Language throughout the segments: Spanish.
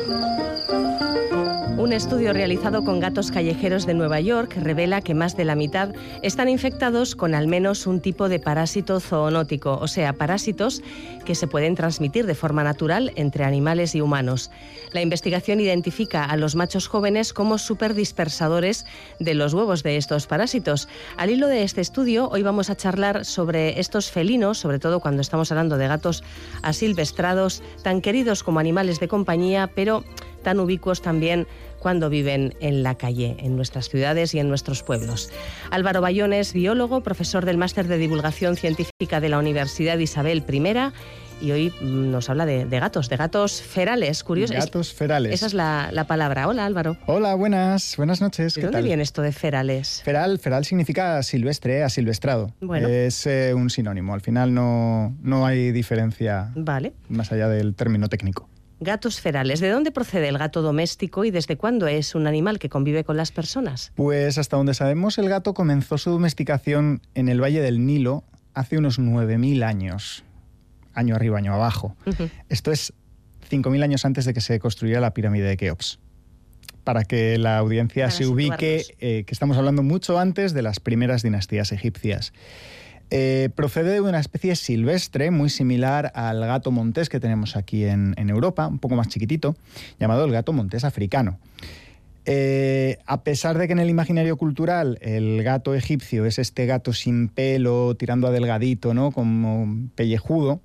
Un estudio realizado con gatos callejeros de Nueva York revela que más de la mitad están infectados con al menos un tipo de parásito zoonótico, o sea, parásitos que se pueden transmitir de forma natural entre animales y humanos. La investigación identifica a los machos jóvenes como superdispersadores de los huevos de estos parásitos. Al hilo de este estudio, hoy vamos a charlar sobre estos felinos, sobre todo cuando estamos hablando de gatos asilvestrados, tan queridos como animales de compañía, pero tan ubicuos también cuando viven en la calle, en nuestras ciudades y en nuestros pueblos. Álvaro Bayón es biólogo, profesor del Máster de Divulgación Científica de la Universidad Isabel I, y hoy nos habla de gatos ferales. Curioso. Gatos ferales. Esa es la palabra. Hola, Álvaro. Hola, buenas noches. ¿De dónde viene esto de ferales? Feral significa silvestre, asilvestrado. Bueno. Es un sinónimo. Al final no hay diferencia, vale, más allá del término técnico. Gatos ferales. ¿De dónde procede el gato doméstico y desde cuándo es un animal que convive con las personas? Pues hasta donde sabemos, el gato comenzó su domesticación en el Valle del Nilo hace unos 9.000 años. Año arriba, año abajo. Uh-huh. Esto es 5.000 años antes de que se construyera la pirámide de Keops. Para que la audiencia se ubique, que estamos hablando mucho antes de las primeras dinastías egipcias. Procede de una especie silvestre muy similar al gato montés que tenemos aquí en Europa, un poco más chiquitito, llamado el gato montés africano. A pesar de que en el imaginario cultural el gato egipcio es este gato sin pelo, tirando a delgadito, ¿no?, como pellejudo,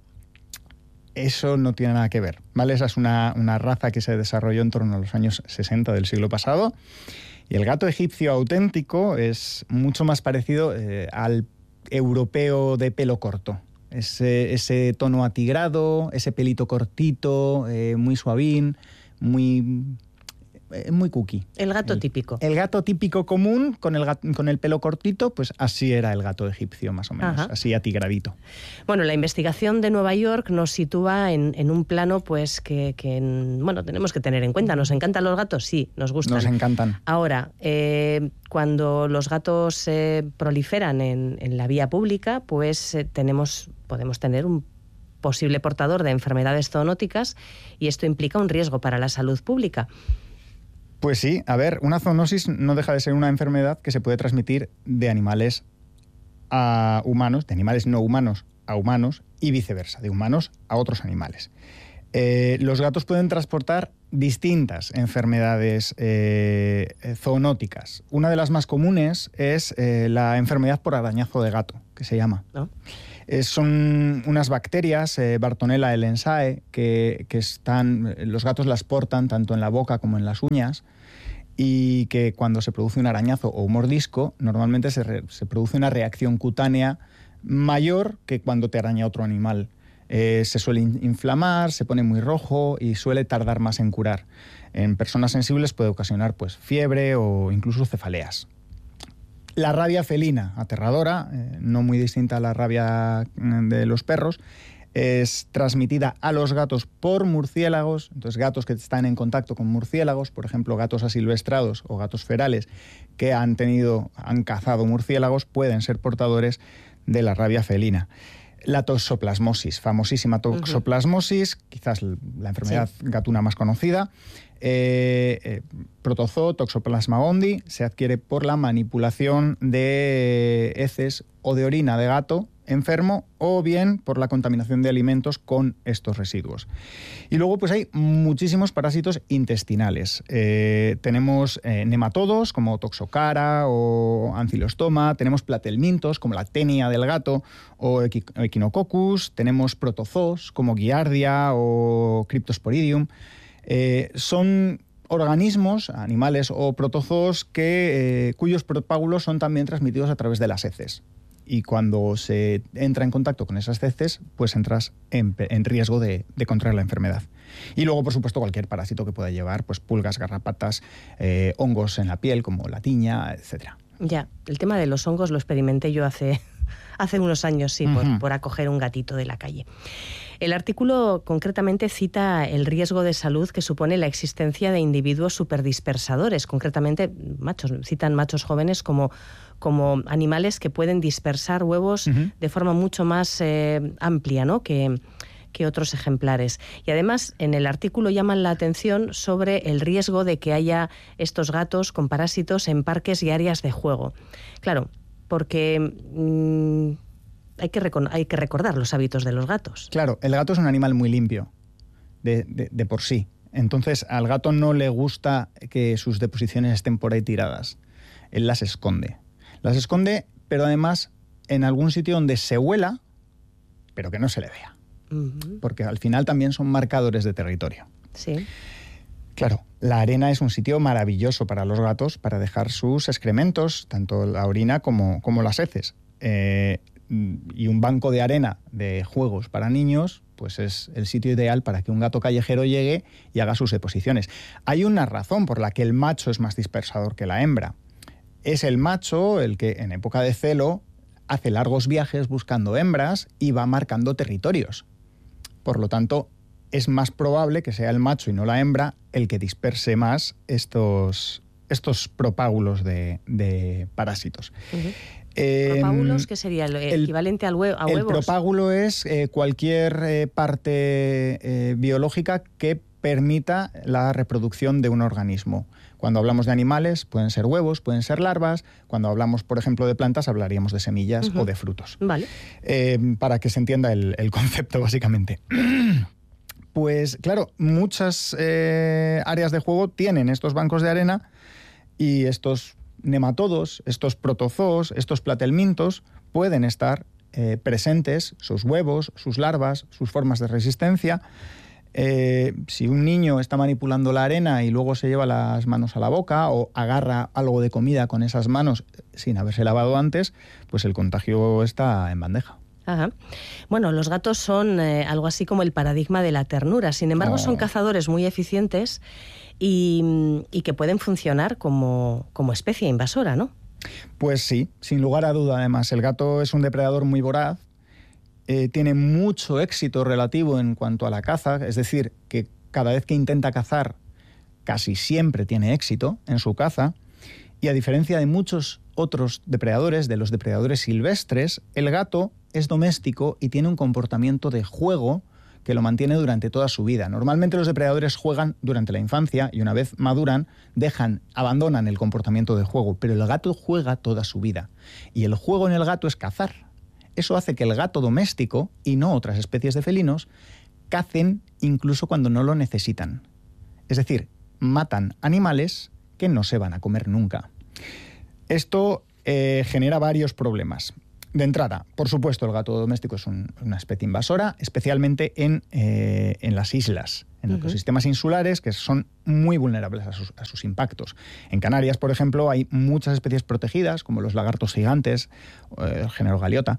eso no tiene nada que ver, ¿vale? Esa es una raza que se desarrolló en torno a los años 60 del siglo pasado, y el gato egipcio auténtico es mucho más parecido al europeo de pelo corto. Ese tono atigrado, ese pelito cortito, muy suavín, muy cookie. El gato típico. El gato típico común, con el pelo cortito, pues así era el gato egipcio, más o menos. Ajá. Así atigradito. Bueno, la investigación de Nueva York nos sitúa en un plano pues que tenemos que tener en cuenta. ¿Nos encantan los gatos? Sí, nos gustan. Nos encantan. Ahora, cuando los gatos proliferan en la vía pública, pues podemos tener un posible portador de enfermedades zoonóticas, y esto implica un riesgo para la salud pública. Pues sí, a ver, una zoonosis no deja de ser una enfermedad que se puede transmitir de animales a humanos, de animales no humanos a humanos, y viceversa, de humanos a otros animales. Los gatos pueden transportar distintas enfermedades zoonóticas. Una de las más comunes es la enfermedad por arañazo de gato, que se llama. ¿No? Son unas bacterias, Bartonella elensae, que los gatos las portan tanto en la boca como en las uñas, y que cuando se produce un arañazo o un mordisco, normalmente se produce una reacción cutánea mayor que cuando te araña otro animal. Se suele inflamar, se pone muy rojo y suele tardar más en curar. En personas sensibles puede ocasionar pues fiebre o incluso cefaleas. La rabia felina, aterradora, no muy distinta a la rabia de los perros, es transmitida a los gatos por murciélagos. Entonces, gatos que están en contacto con murciélagos, por ejemplo, gatos asilvestrados o gatos ferales que han cazado murciélagos, pueden ser portadores de la rabia felina. La toxoplasmosis, famosísima toxoplasmosis, quizás la enfermedad gatuna más conocida. Protozoo, Toxoplasma gondii, se adquiere por la manipulación de heces o de orina de gato enfermo, o bien por la contaminación de alimentos con estos residuos. Y luego pues hay muchísimos parásitos intestinales. Tenemos nematodos como Toxocara o Ancylostoma, tenemos platelmintos como la tenia del gato o Echinococcus, tenemos protozoos como Giardia o Cryptosporidium. Son organismos, animales o protozoos cuyos propágulos son también transmitidos a través de las heces. Y cuando se entra en contacto con esas heces, pues entras en riesgo de contraer la enfermedad. Y luego, por supuesto, cualquier parásito que pueda llevar, pues pulgas, garrapatas, hongos en la piel, como la tiña, etcétera. Ya, el tema de los hongos lo experimenté yo hace unos años, sí, por acoger un gatito de la calle. El artículo concretamente cita el riesgo de salud que supone la existencia de individuos superdispersadores, concretamente citan machos jóvenes como animales que pueden dispersar huevos de forma mucho más amplia, ¿no?, que que otros ejemplares. Y además, en el artículo llaman la atención sobre el riesgo de que haya estos gatos con parásitos en parques y áreas de juego. Claro, porque hay que recordar los hábitos de los gatos. Claro, el gato es un animal muy limpio, de por sí. Entonces, al gato no le gusta que sus deposiciones estén por ahí tiradas. Él las esconde. Las esconde, pero además en algún sitio donde se huela, pero que no se le vea. Uh-huh. Porque al final también son marcadores de territorio. Sí. Claro, la arena es un sitio maravilloso para los gatos para dejar sus excrementos, tanto la orina como las heces. Y un banco de arena de juegos para niños, pues es el sitio ideal para que un gato callejero llegue y haga sus deposiciones. Hay una razón por la que el macho es más dispersador que la hembra. Es el macho el que en época de celo hace largos viajes buscando hembras y va marcando territorios. Por lo tanto, es más probable que sea el macho y no la hembra el que disperse más estos propágulos de parásitos. Uh-huh. ¿Propágulos qué sería? ¿El equivalente a huevos? El propágulo es cualquier parte biológica que permita la reproducción de un organismo. Cuando hablamos de animales, pueden ser huevos, pueden ser larvas. Cuando hablamos, por ejemplo, de plantas, hablaríamos de semillas o de frutos. Vale. Para que se entienda el concepto, básicamente. Pues claro, muchas áreas de juego tienen estos bancos de arena y estos nematodos, estos protozoos, estos platelmintos pueden estar presentes, sus huevos, sus larvas, sus formas de resistencia. Si un niño está manipulando la arena y luego se lleva las manos a la boca o agarra algo de comida con esas manos sin haberse lavado antes, pues el contagio está en bandeja. Ajá. Bueno, los gatos son algo así como el paradigma de la ternura. Sin embargo, son cazadores muy eficientes y que pueden funcionar como especie invasora, ¿no? Pues sí, sin lugar a duda. Además, el gato es un depredador muy voraz. Tiene mucho éxito relativo en cuanto a la caza, es decir, que cada vez que intenta cazar, casi siempre tiene éxito en su caza. Y a diferencia de muchos otros depredadores, de los depredadores silvestres, el gato es doméstico y tiene un comportamiento de juego que lo mantiene durante toda su vida. Normalmente los depredadores juegan durante la infancia y una vez maduran, abandonan el comportamiento de juego, pero el gato juega toda su vida. Y el juego en el gato es cazar. Eso hace que el gato doméstico, y no otras especies de felinos, cacen incluso cuando no lo necesitan. Es decir, matan animales que no se van a comer nunca. Esto genera varios problemas. De entrada, por supuesto, el gato doméstico es una especie invasora, especialmente en las islas, en ecosistemas insulares que son muy vulnerables a sus impactos. En Canarias, por ejemplo, hay muchas especies protegidas, como los lagartos gigantes, el género Galotia,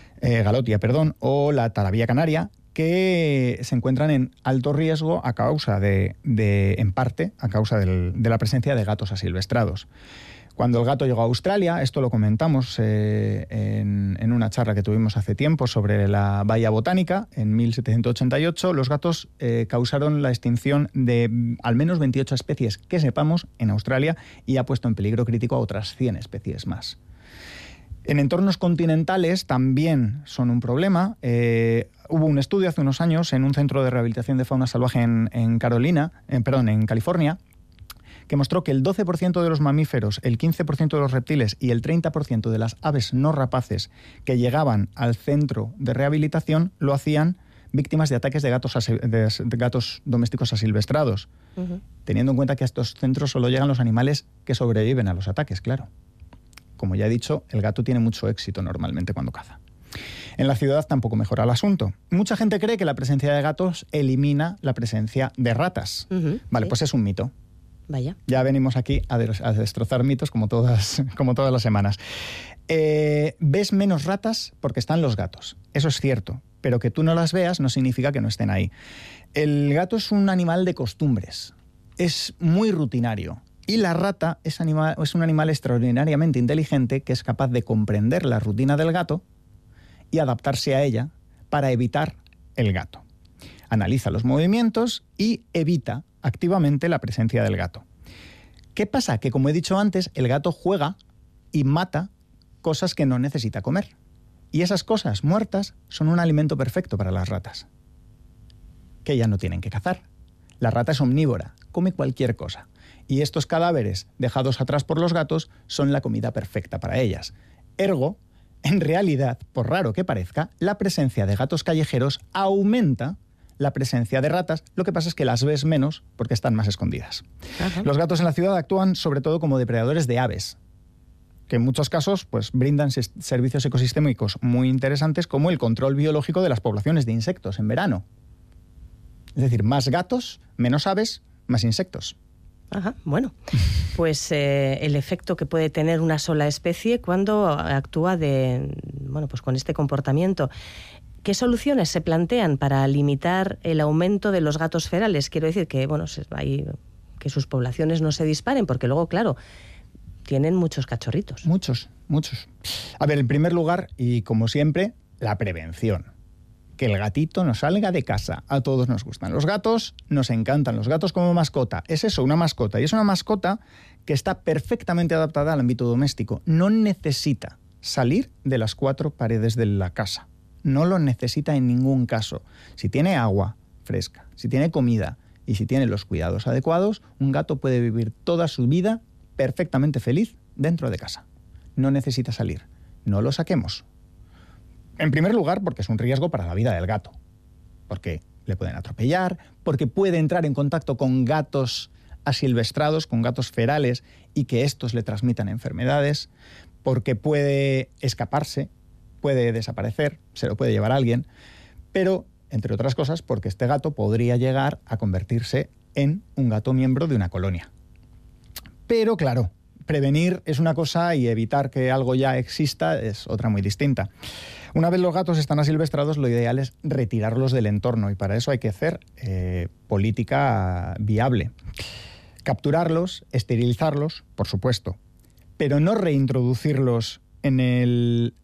o la tarabía canaria, que se encuentran en alto riesgo a causa en parte, a causa de la presencia de gatos asilvestrados. Cuando el gato llegó a Australia, esto lo comentamos en una charla que tuvimos hace tiempo sobre la Bahía Botánica, en 1788, los gatos causaron la extinción de al menos 28 especies que sepamos en Australia y ha puesto en peligro crítico a otras 100 especies más. En entornos continentales también son un problema. Hubo un estudio hace unos años en un centro de rehabilitación de fauna salvaje en California, que mostró que el 12% de los mamíferos, el 15% de los reptiles y el 30% de las aves no rapaces que llegaban al centro de rehabilitación lo hacían víctimas de ataques de gatos domésticos asilvestrados, teniendo en cuenta que a estos centros solo llegan los animales que sobreviven a los ataques, claro. Como ya he dicho, el gato tiene mucho éxito normalmente cuando caza. En la ciudad tampoco mejora el asunto. Mucha gente cree que la presencia de gatos elimina la presencia de ratas. Vale, sí. Pues es un mito. Vaya. Ya venimos aquí a destrozar mitos como todas las semanas. Ves menos ratas porque están los gatos. Eso es cierto. Pero que tú no las veas no significa que no estén ahí. El gato es un animal de costumbres. Es muy rutinario. Y la rata es un animal extraordinariamente inteligente que es capaz de comprender la rutina del gato y adaptarse a ella para evitar el gato. Analiza los movimientos y evita activamente la presencia del gato. ¿Qué pasa? Que, como he dicho antes, el gato juega y mata cosas que no necesita comer. Y esas cosas muertas son un alimento perfecto para las ratas. que ya no tienen que cazar. La rata es omnívora, come cualquier cosa. Y estos cadáveres dejados atrás por los gatos son la comida perfecta para ellas. Ergo, en realidad, por raro que parezca, la presencia de gatos callejeros aumenta la presencia de ratas. Lo que pasa es que las ves menos porque están más escondidas. Ajá. Los gatos en la ciudad actúan sobre todo como depredadores de aves, que en muchos casos pues, brindan servicios ecosistémicos muy interesantes, como el control biológico de las poblaciones de insectos en verano. Es decir, más gatos, menos aves, más insectos. Ajá, bueno, pues el efecto que puede tener una sola especie cuando actúa pues con este comportamiento. ¿Qué soluciones se plantean para limitar el aumento de los gatos ferales? Quiero decir que, que sus poblaciones no se disparen, porque luego, claro, tienen muchos cachorritos. Muchos. A ver, en primer lugar, y como siempre, la prevención. Que el gatito no salga de casa. A todos nos gustan. Los gatos nos encantan. Los gatos como mascota. Es eso, una mascota. Y es una mascota que está perfectamente adaptada al ámbito doméstico. No necesita salir de las 4 paredes de la casa. No lo necesita en ningún caso. Si tiene agua fresca, si tiene comida y si tiene los cuidados adecuados, un gato puede vivir toda su vida perfectamente feliz dentro de casa. No necesita salir. No lo saquemos. En primer lugar, porque es un riesgo para la vida del gato. Porque le pueden atropellar, porque puede entrar en contacto con gatos asilvestrados, con gatos ferales, y que estos le transmitan enfermedades, porque puede escaparse, puede desaparecer, se lo puede llevar a alguien, pero, entre otras cosas, porque este gato podría llegar a convertirse en un gato miembro de una colonia. Pero, claro, prevenir es una cosa y evitar que algo ya exista es otra muy distinta. Una vez los gatos están asilvestrados, lo ideal es retirarlos del entorno, y para eso hay que hacer política viable. Capturarlos, esterilizarlos, por supuesto, pero no reintroducirlos en el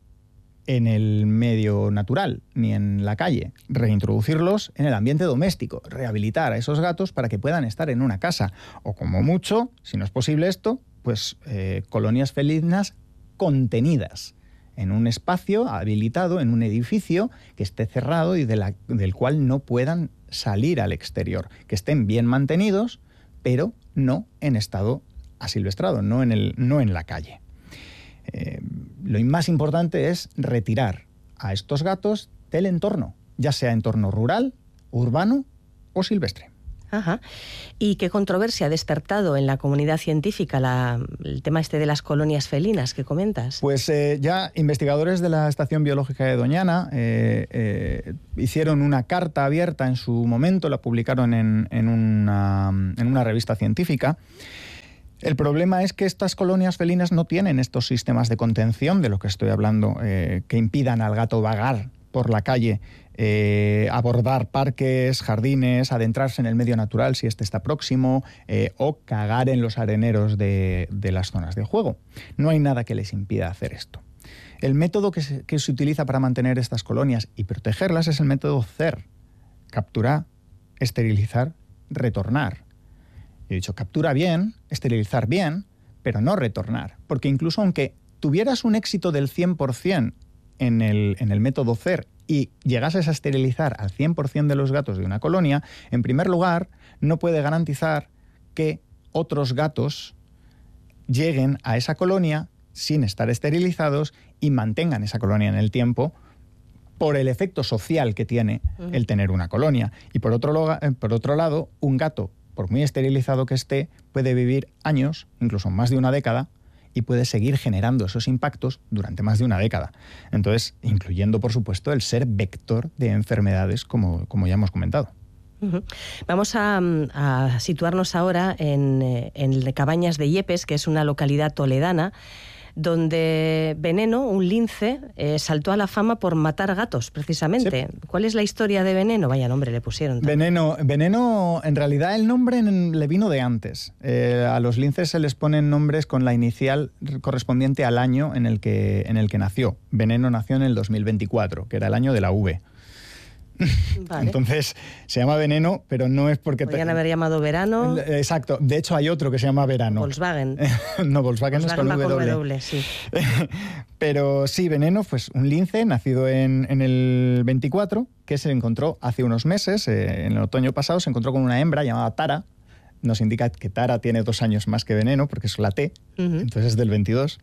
medio natural, ni en la calle. Reintroducirlos en el ambiente doméstico, rehabilitar a esos gatos para que puedan estar en una casa. O como mucho, si no es posible esto, pues colonias felinas contenidas en un espacio habilitado, en un edificio que esté cerrado y del cual no puedan salir al exterior. Que estén bien mantenidos, pero no en estado asilvestrado, no en la calle. Lo más importante es retirar a estos gatos del entorno, ya sea entorno rural, urbano o silvestre. Ajá. ¿Y qué controversia ha despertado en la comunidad científica el tema de las colonias felinas que comentas? Pues ya investigadores de la Estación Biológica de Doñana hicieron una carta abierta en su momento, la publicaron en una revista científica. El problema es que estas colonias felinas no tienen estos sistemas de contención de lo que estoy hablando, que impidan al gato vagar por la calle, abordar parques, jardines, adentrarse en el medio natural si este está próximo, o cagar en los areneros de las zonas de juego. No hay nada que les impida hacer esto. El método que se utiliza para mantener estas colonias y protegerlas es el método CER. Capturar, esterilizar, retornar. He dicho, captura bien, esterilizar bien, pero no retornar. Porque incluso aunque tuvieras un éxito del 100% en el método CER y llegases a esterilizar al 100% de los gatos de una colonia, en primer lugar, no puede garantizar que otros gatos lleguen a esa colonia sin estar esterilizados y mantengan esa colonia en el tiempo por el efecto social que tiene el tener una colonia. Y por otro lado, un gato, por muy esterilizado que esté, puede vivir años, incluso más de una década, y puede seguir generando esos impactos durante más de una década. Entonces, incluyendo, por supuesto, el ser vector de enfermedades, como ya hemos comentado. Vamos a situarnos ahora en Cabañas de Yepes, que es una localidad toledana, donde Veneno, un lince, saltó a la fama por matar gatos, precisamente. Sí. ¿Cuál es la historia de Veneno? Vaya nombre le pusieron. Veneno, en realidad el nombre le vino de antes. A los linces se les ponen nombres con la inicial correspondiente al año en el que nació. Veneno nació en el 2024, que era el año de la V. Vale. Entonces se llama Veneno, pero no es porque... Podrían haber llamado Verano. Exacto. De hecho hay otro que se llama Verano. Volkswagen. No, Volkswagen es con W. Sí. Pero sí, Veneno, pues un lince nacido en el 24, que se encontró hace unos meses, en el otoño pasado, se encontró con una hembra llamada Tara. Nos indica que Tara tiene 2 años más que Veneno, porque es la T, entonces es del 22.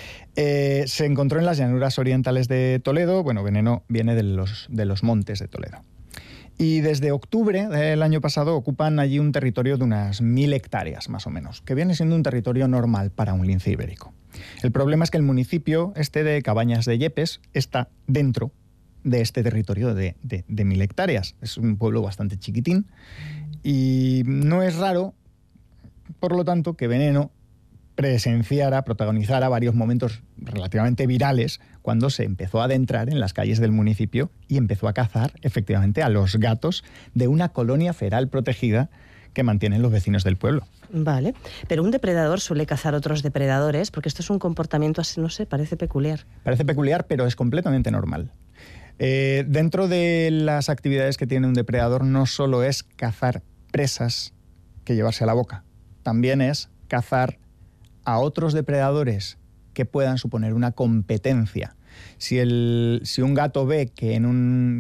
Se encontró en las llanuras orientales de Toledo. Bueno, Veneno viene de los montes de Toledo. Y desde octubre del año pasado ocupan allí un territorio de unas 1000 hectáreas, más o menos, que viene siendo un territorio normal para un lince ibérico. El problema es que el municipio de Cabañas de Yepes está dentro de este territorio de 1000 hectáreas. Es un pueblo bastante chiquitín y no es raro, por lo tanto, que Veneno protagonizara varios momentos relativamente virales cuando se empezó a adentrar en las calles del municipio y empezó a cazar efectivamente a los gatos de una colonia feral protegida que mantienen los vecinos del pueblo. Vale, pero un depredador suele cazar otros depredadores, porque esto es un comportamiento así, no sé, parece peculiar. Parece peculiar, pero es completamente normal. Dentro de las actividades que tiene un depredador no solo es cazar presas que llevarse a la boca, también es cazar a otros depredadores que puedan suponer una competencia. Si un gato ve que en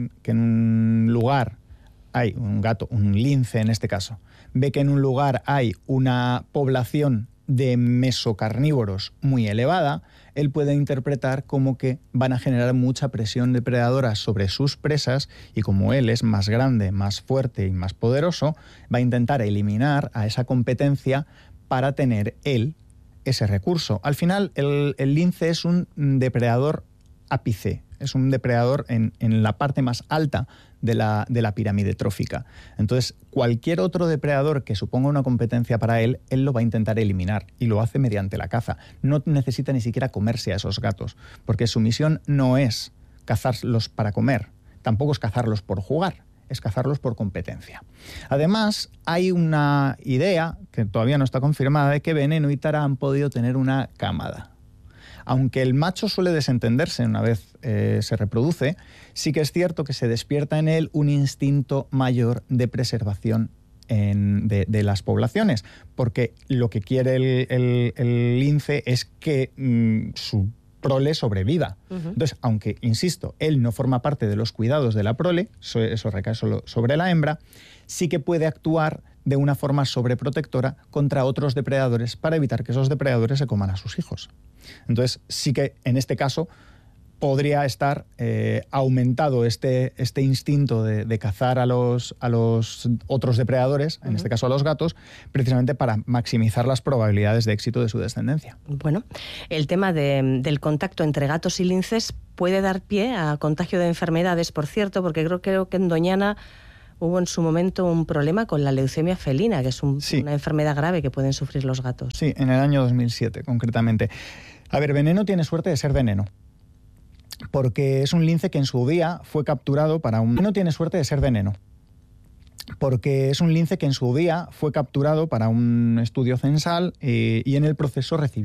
un lugar hay un lince en este caso, ve que en un lugar hay una población de mesocarnívoros muy elevada, él puede interpretar como que van a generar mucha presión depredadora sobre sus presas y como él es más grande, más fuerte y más poderoso, va a intentar eliminar a esa competencia para tener él ese recurso. Al final, el lince es un depredador ápice, es un depredador en la parte más alta de la pirámide trófica. Entonces, cualquier otro depredador que suponga una competencia para él lo va a intentar eliminar y lo hace mediante la caza. No necesita ni siquiera comerse a esos gatos, porque su misión no es cazarlos para comer, tampoco es cazarlos por jugar, es cazarlos por competencia. Además, hay una idea, que todavía no está confirmada, de que Veneno y Tara han podido tener una camada. Aunque el macho suele desentenderse una vez se reproduce, sí que es cierto que se despierta en él un instinto mayor de preservación de las poblaciones, porque lo que quiere el lince es que su prole sobreviva. Entonces, aunque, insisto, él no forma parte de los cuidados de la prole, eso recae solo sobre la hembra, sí que puede actuar de una forma sobreprotectora contra otros depredadores para evitar que esos depredadores se coman a sus hijos. Entonces, sí que en este caso podría estar aumentado este instinto de cazar a los otros depredadores, en este caso a los gatos, precisamente para maximizar las probabilidades de éxito de su descendencia. Bueno, el tema del contacto entre gatos y linces puede dar pie a contagio de enfermedades, por cierto, porque creo que en Doñana hubo en su momento un problema con la leucemia felina, que es una enfermedad grave que pueden sufrir los gatos. Sí, en el año 2007, concretamente. A ver, Veneno tiene suerte de ser veneno, porque es un lince que en su día fue capturado para un... No tiene suerte de ser veneno, porque es un lince que en su día fue capturado para un estudio censal y en el proceso recibió